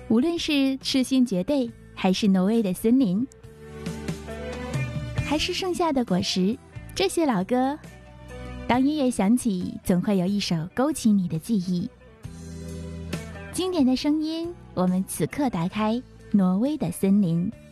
无论是痴心绝对，还是挪威的森林，还是盛夏的果实，这些老歌，当音乐响起，总会有一首勾起你的记忆。经典的声音，我们此刻打开挪威的森林。